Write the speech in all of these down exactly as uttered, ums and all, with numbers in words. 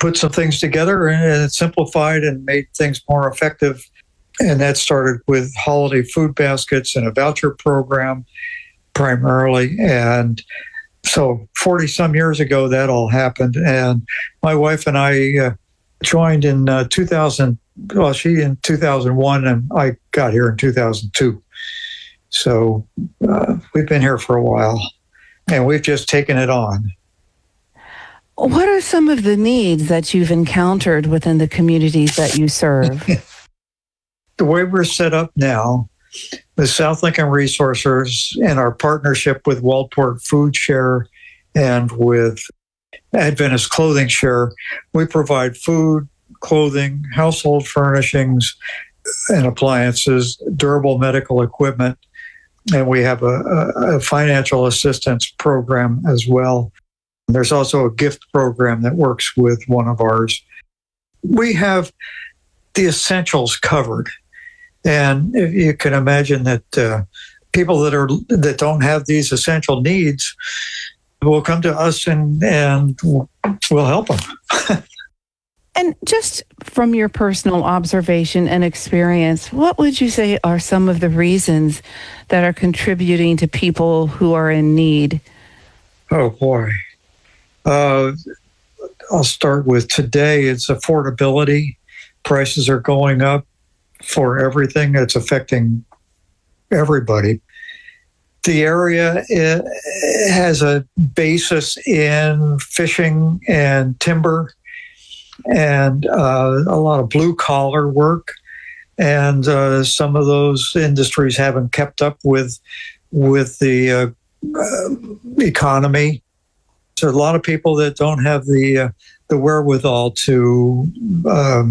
put some things together and it simplified and made things more effective. And that started with holiday food baskets and a voucher program primarily. And so forty some years ago, that all happened. And my wife and I uh, joined in uh, two thousand. Well, she in two thousand one, and I got here in two thousand two. So uh, we've been here for a while, and we've just taken it on. What are some of the needs that you've encountered within the communities that you serve? The way we're set up now, the South Lincoln Resourcers and our partnership with Waldport Food Share and with Adventist Clothing Share, we provide food, clothing, household furnishings and appliances, durable medical equipment, and we have a, a, a financial assistance program as well. There's also a gift program that works with one of ours. We have the essentials covered. And if you can imagine that uh, people that are that don't have these essential needs will come to us and, and we'll help them. And just from your personal observation and experience, what would you say are some of the reasons that are contributing to people who are in need? Oh, boy. Uh, I'll start with today. It's affordability. Prices are going up for everything. It's affecting everybody. The area it has a basis in fishing and timber and uh, a lot of blue-collar work. And uh, some of those industries haven't kept up with with the uh, uh, economy. So a lot of people that don't have the uh, the wherewithal to um,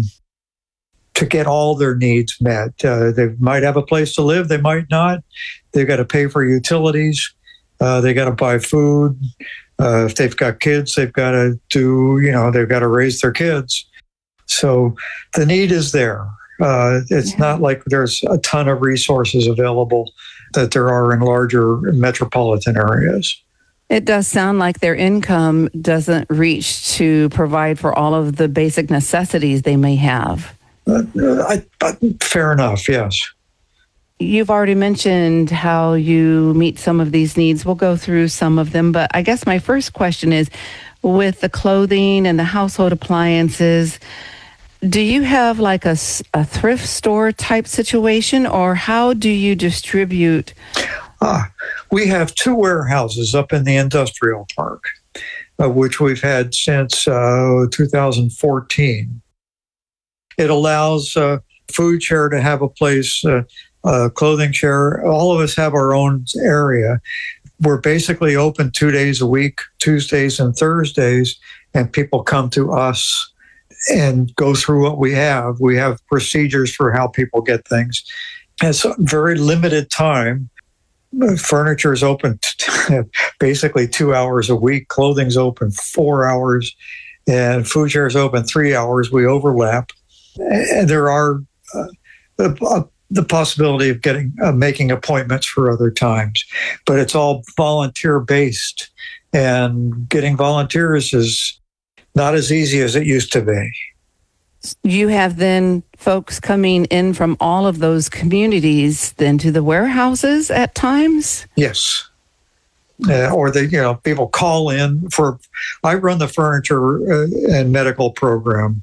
to get all their needs met. Uh, they might have a place to live, they might not. They've got to pay for utilities. Uh, they got to buy food. Uh, if they've got kids, they've got to do, you know, they've got to raise their kids. So the need is there. Uh, it's yeah. not like there's a ton of resources available that there are in larger metropolitan areas. It does sound like their income doesn't reach to provide for all of the basic necessities they may have. Uh, I, I, fair enough, yes. You've already mentioned how you meet some of these needs. We'll go through some of them, but I guess my first question is, with the clothing and the household appliances, do you have like a, a thrift store type situation, or how do you distribute? Ah, we have two warehouses up in the industrial park, uh, which we've had since uh, two thousand fourteen. It allows uh, Food Share to have a place, uh, uh, Clothing Share. All of us have our own area. We're basically open two days a week, Tuesdays and Thursdays, and people come to us and go through what we have. We have procedures for how people get things. It's a very limited time. Furniture is open basically two hours a week. Clothing's open four hours, and Food Share is open three hours. We overlap. And there are uh, the, uh, the possibility of getting uh, making appointments for other times, but it's all volunteer based, and getting volunteers is not as easy as it used to be. You have then folks coming in from all of those communities then to the warehouses at times? Yes. Uh, or they, you know, people call in for, I run the furniture uh, and medical program.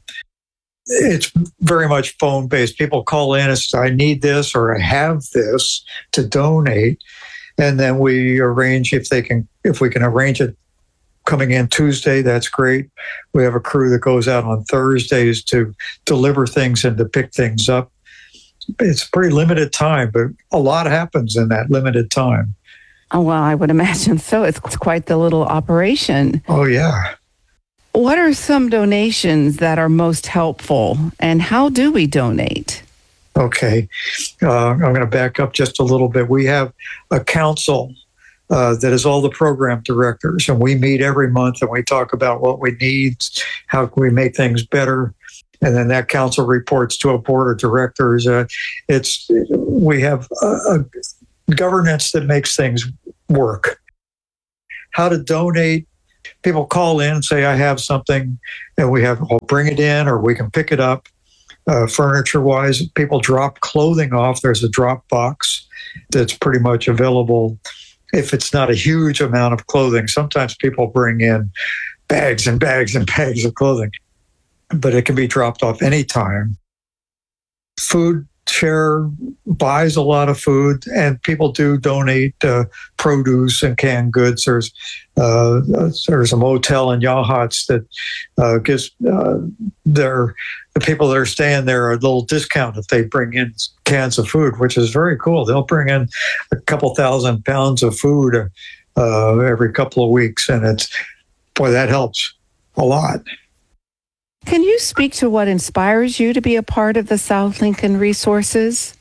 It's very much phone based. People call in and say, I need this or I have this to donate. And then we arrange if they can, if we can arrange it coming in Tuesday, that's great. We have a crew that goes out on Thursdays to deliver things and to pick things up. It's a pretty limited time, but a lot happens in that limited time. Oh, well, I would imagine so. It's quite the little operation. Oh, yeah. What are some donations that are most helpful, and how do we donate? Okay. Uh, I'm going to back up just a little bit. We have a council uh, that is all the program directors, and we meet every month and we talk about what we need, how can we make things better, and then that council reports to a board of directors. Uh, it's we have a, a governance that makes things work. How to donate? People call in and say, I have something, and we have, I'll bring it in, or we can pick it up. Uh, furniture-wise, people drop clothing off. There's a drop box that's pretty much available if it's not a huge amount of clothing. Sometimes people bring in bags and bags and bags of clothing, but it can be dropped off anytime. Food Share buys a lot of food, and people do donate uh, produce and canned goods. There's uh, there's a motel in Yachats that uh, gives uh, their the people that are staying there a little discount if they bring in cans of food, which is very cool. They'll bring in a couple thousand pounds of food uh, every couple of weeks, and it's boy, that helps a lot. Can you speak to what inspires you to be a part of the South Lincoln Resources?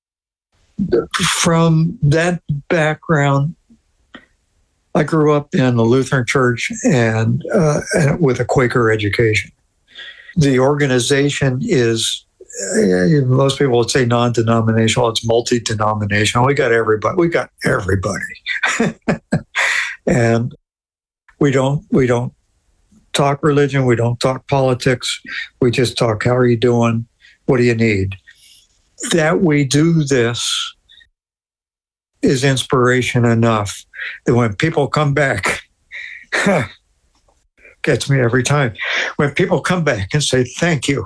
From that background, I grew up in the Lutheran Church and, uh, and with a Quaker education. The organization is, uh, most people would say non-denominational. It's multi-denominational. We got everybody. We got everybody, and we don't. We don't. talk religion. We don't talk politics. We just talk, how are you doing? What do you need? That we do this is inspiration enough that when people come back, gets me every time. When people come back and say, thank you.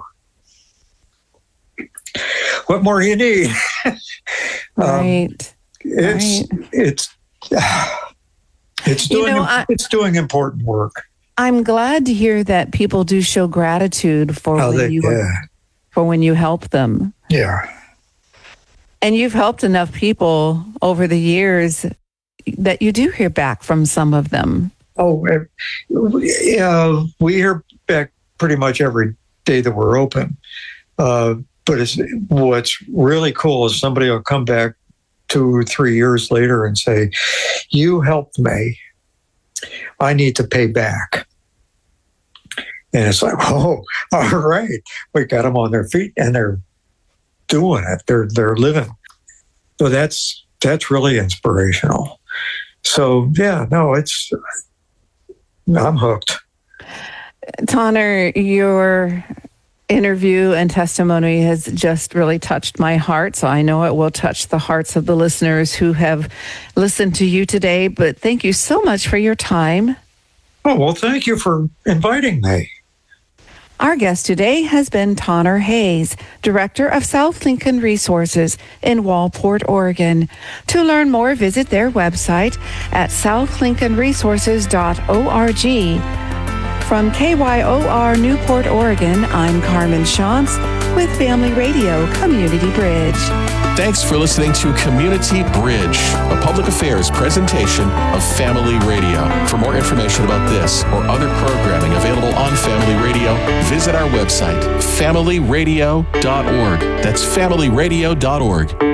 What more do you need? Right. Um, it's, right. it's, it's doing, you know, I- it's doing important work. I'm glad to hear that people do show gratitude for Oh, when they, you yeah. for when you help them. Yeah. And you've helped enough people over the years that you do hear back from some of them. Oh, uh, yeah, we hear back pretty much every day that we're open. Uh, but it's, what's really cool is somebody will come back two or three years later and say, you helped me. I need to pay back. And it's like, oh, all right. We got them on their feet and they're doing it. They're they're living. So that's that's really inspirational. So yeah, no, it's I'm hooked. Tonner, your interview and testimony has just really touched my heart. So I know it will touch the hearts of the listeners who have listened to you today. But thank you so much for your time. Oh, well, thank you for inviting me. Our guest today has been Tonner Hayes, Director of South Lincoln Resources in Wallport, Oregon. To learn more, visit their website at south lincoln resources dot org. From K Y O R Newport, Oregon, I'm Carmen Shantz with Family Radio Community Bridge. Thanks for listening to Community Bridge, a public affairs presentation of Family Radio. For more information about this or other programming available on Family Radio, visit our website, family radio dot org. That's family radio dot org.